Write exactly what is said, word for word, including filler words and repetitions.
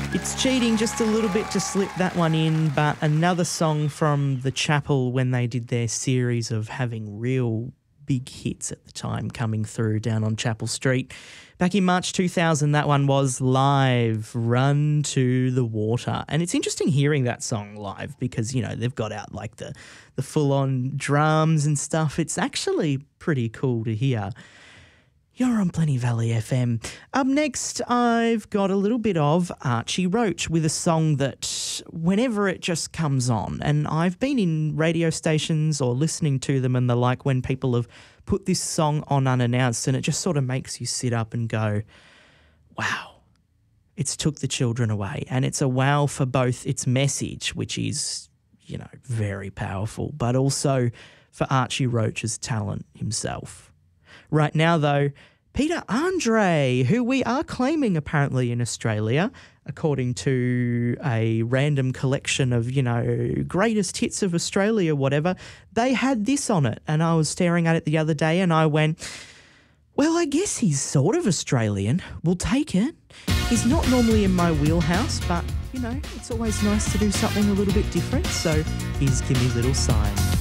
It's cheating just a little bit to slip that one in, but another song from The Chapel when they did their series of having real big hits at the time coming through down on Chapel Street. Back in March two thousand, that one was live, Run to the Water. And it's interesting hearing that song live because, you know, they've got out like the, the full-on drums and stuff. It's actually pretty cool to hear. You're on Plenty Valley F M. Up next, I've got a little bit of Archie Roach with a song that whenever it just comes on, and I've been in radio stations or listening to them and the like when people have put this song on unannounced, and it just sort of makes you sit up and go, wow, it's took the children away. And it's a wow for both its message, which is, you know, very powerful, but also for Archie Roach's talent himself. Right now, though, Peter Andre, who we are claiming apparently in Australia, according to a random collection of, you know, greatest hits of Australia, whatever, they had this on it. And I was staring at it the other day and I went, well, I guess he's sort of Australian. We'll take it. He's not normally in my wheelhouse, but, you know, it's always nice to do something a little bit different. So here's Give Me Little Sign.